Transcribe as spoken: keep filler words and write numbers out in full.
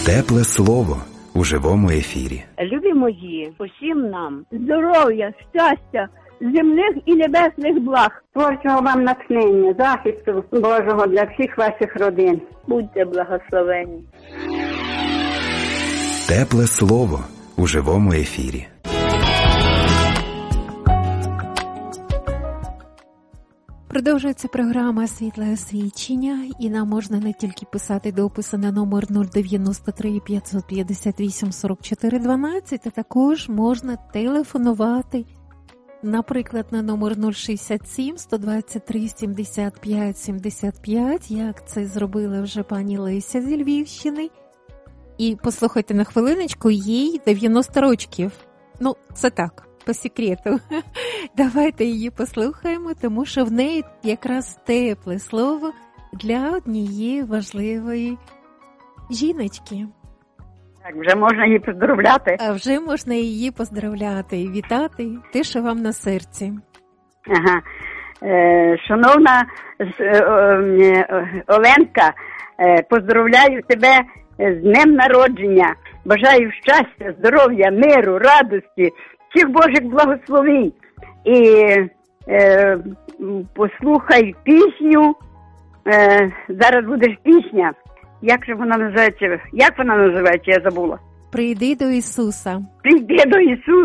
Тепле слово у живому ефірі. Любі мої, усім нам здоров'я, щастя, земних і небесних благ. Творчого вам натхнення, захисту Божого для всіх ваших родин. Будьте благословені. Тепле слово у живому ефірі. Продовжується програма «Світле освічення», і нам можна не тільки писати дописи на номер нуль дев'яносто три п'ятсот п'ятдесят вісім сорок чотири дванадцять, а також можна телефонувати, наприклад, на номер нуль шістдесят сім сто двадцять три сімдесят п'ять сімдесят п'ять, як це зробила вже пані Леся зі Львівщини. І послухайте на хвилиночку, їй дев'яносто років. Ну, це так. По секрету. Давайте її послухаємо, тому що в неї якраз тепле слово для однієї важливої жіночки. Так, вже можна її поздоровляти. А вже можна її поздоровляти і вітати те, що вам на серці. Ага. Е, шановна е, е, Оленка, е, поздоровляю тебе з днем народження. Бажаю щастя, здоров'я, миру, радості, всіх Божих благословень. І е, послухай пісню, е, зараз буде пісня, як же вона називається, як вона називається, я забула. Прийди до Ісуса. Прийди до Ісуса.